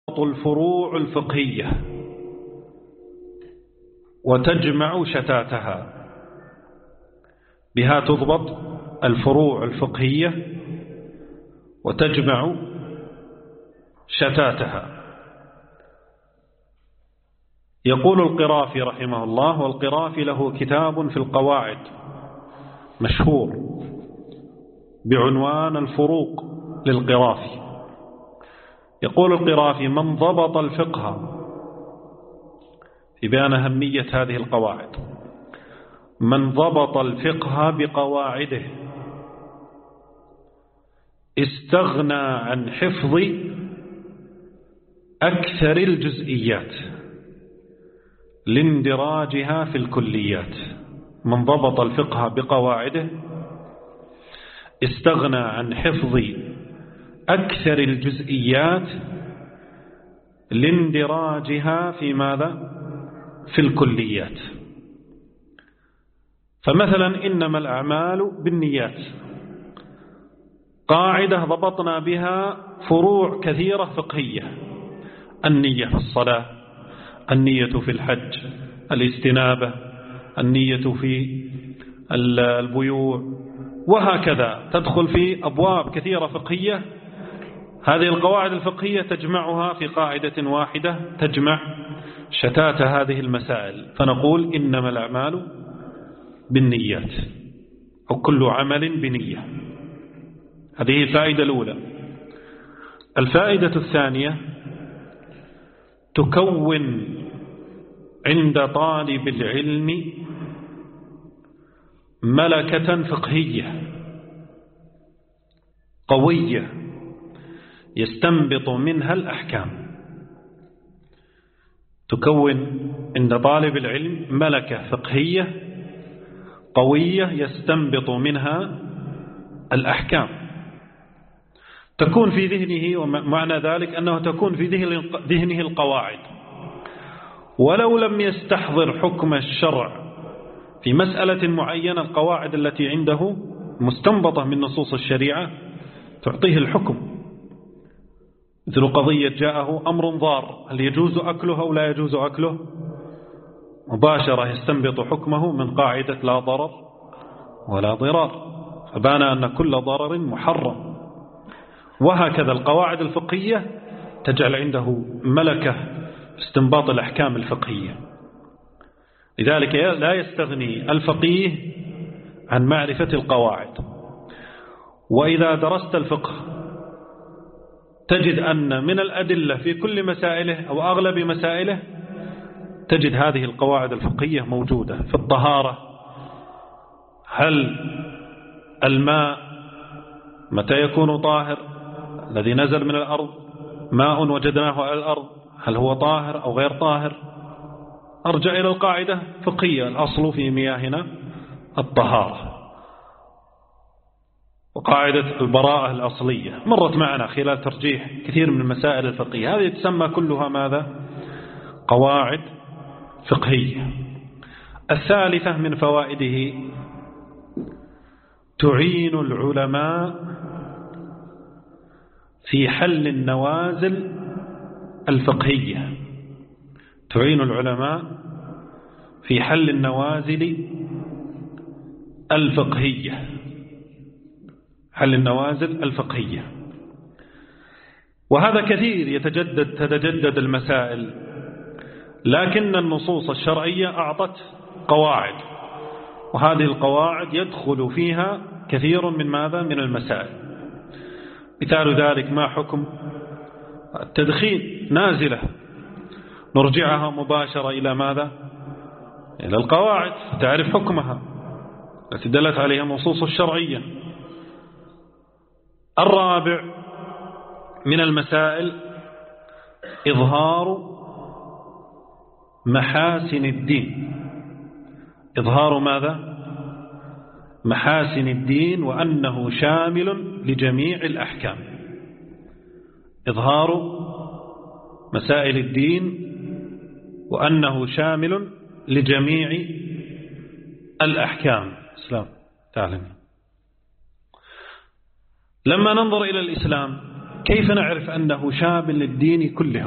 الفروع الفقهية وتجمع شتاتها. بها تضبط الفروع الفقهية وتجمع شتاتها. يقول القرافي رحمه الله، والقرافي له كتاب في القواعد مشهور بعنوان الفروق للقرافي. يقول القرافي: من ضبط الفقه، في بيان أهمية هذه القواعد، من ضبط الفقه بقواعده استغنى عن حفظ أكثر الجزئيات لاندراجها في الكليات. من ضبط الفقه بقواعده استغنى عن حفظ أكثر الجزئيات لاندراجها في ماذا؟ في الكليات. فمثلا إنما الأعمال بالنيات، قاعدة ضبطنا بها فروع كثيرة فقهية: النية في الصلاة، النية في الحج، الاستنابة، النية في البيوع، وهكذا تدخل في أبواب كثيرة فقهية. هذه القواعد الفقهية تجمعها في قاعدة واحدة تجمع شتات هذه المسائل، فنقول إنما الأعمال بالنيات، أو كل عمل بنية. هذه الفائدة الأولى. الفائدة الثانية: تكون عند طالب العلم ملكة فقهية قوية يستنبط منها الأحكام. تكون عند طالب العلم ملكة فقهية قوية يستنبط منها الأحكام. تكون في ذهنه، ومعنى ذلك أنه تكون في ذهنه القواعد، ولو لم يستحضر حكم الشرع في مسألة معينة، القواعد التي عنده مستنبطة من نصوص الشريعة تعطيه الحكم. مثل قضية جاءه أمر ضار، هل يجوز أكله أو لا يجوز أكله؟ مباشرة يستنبط حكمه من قاعدة لا ضرر ولا ضرار، فبان أن كل ضرر محرم. وهكذا القواعد الفقهية تجعل عنده ملكة استنباط الأحكام الفقهية. لذلك لا يستغني الفقيه عن معرفة القواعد. وإذا درست الفقه تجد أن من الأدلة في كل مسائله أو أغلب مسائله تجد هذه القواعد الفقهية موجودة. في الطهارة: هل الماء متى يكون طاهر؟ الذي نزل من الأرض ماء وجدناه على الأرض، هل هو طاهر أو غير طاهر؟ أرجع إلى القاعدة فقهية: الأصل في مياهنا الطهارة. وقاعدة البراءة الأصلية مرت معنا خلال ترجيح كثير من المسائل الفقهية. هذه تسمى كلها ماذا؟ قواعد فقهية. الثالثة من فوائده: تعين العلماء في حل النوازل الفقهية. تعين العلماء في حل النوازل الفقهية. حل النوازل الفقهية. وهذا كثير تتجدد المسائل، لكن النصوص الشرعية أعطت قواعد، وهذه القواعد يدخل فيها كثير من ماذا؟ من المسائل. مثال ذلك: ما حكم التدخين؟ نازلة، نرجعها مباشرة إلى ماذا؟ إلى القواعد، تعرف حكمها التي دلت عليها النصوص الشرعية. الرابع من المسائل: إظهار محاسن الدين. إظهار ماذا؟ محاسن الدين، وأنه شامل لجميع الأحكام. إظهار مسائل الدين وأنه شامل لجميع الأحكام. الإسلام تعلم. لما ننظر إلى الإسلام كيف نعرف أنه شامل للدين كله؟